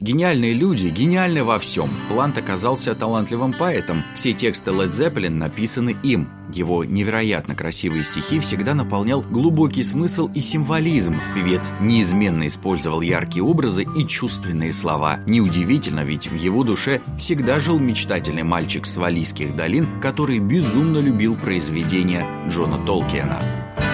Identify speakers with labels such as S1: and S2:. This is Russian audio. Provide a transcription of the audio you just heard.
S1: Гениальные люди гениальны во всем. Плант оказался талантливым поэтом. Все тексты Led Zeppelin написаны им. Его невероятно красивые стихи всегда наполнял глубокий смысл и символизм. Певец неизменно использовал яркие образы и чувственные слова. Неудивительно, ведь в его душе всегда жил мечтательный мальчик с Валлийских долин, который безумно любил произведения Джона Толкиена.